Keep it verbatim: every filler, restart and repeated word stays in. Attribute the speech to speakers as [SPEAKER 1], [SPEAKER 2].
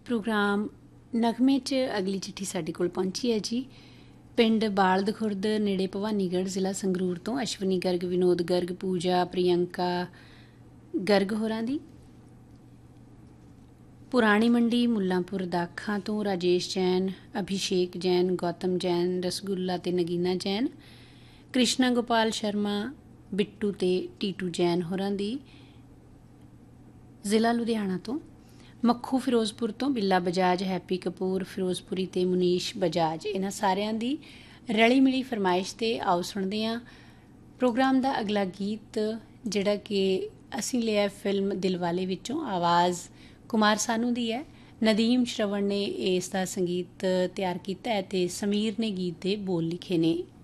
[SPEAKER 1] Programme नगमे च अगली चिट्ठी साडे कोल पहुंची है जी। पिंड बालद खुर्द नेड़े भवानीगढ़ जिला संगरूर तो अश्विनी गर्ग, विनोद गर्ग, पूजा, प्रियंका गर्ग होरां दी। पुरानी मंडी मुल्लांपुर दाखा तो राजेश जैन, अभिषेक जैन, गौतम जैन, रसगुल्ला ते नगीना जैन, कृष्णा गोपाल शर्मा, बिट्टू ते टीटू जैन होरां दी। जिला लुधियाना तो मक्खू फिरोजपुर तो बिल्ला बजाज, हैप्पी कपूर फिरोजपुरी ते मुनीश बजाज, इन्हां सारियां दी रली मिली फरमाइश ते आओ सुनदे हां प्रोग्राम दा अगला गीत जिहड़ा कि असीं लिया फिल्म दिलवाले विचों। आवाज़ कुमार सानू दी है। नदीम श्रवण ने इसका संगीत तैयार किया है ते समीर ने गीत दे बोल लिखे ने।